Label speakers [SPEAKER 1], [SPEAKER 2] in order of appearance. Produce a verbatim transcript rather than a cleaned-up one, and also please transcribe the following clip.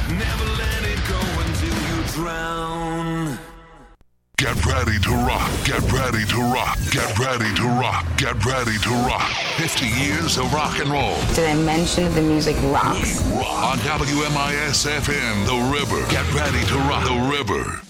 [SPEAKER 1] Never let it go until you drown.
[SPEAKER 2] Get ready to rock, get ready to rock, get ready to rock, get ready to rock. fifty years of rock and roll.
[SPEAKER 3] Did I mention the music rocks?
[SPEAKER 2] On W M I S F M, The River. Get ready to rock The River.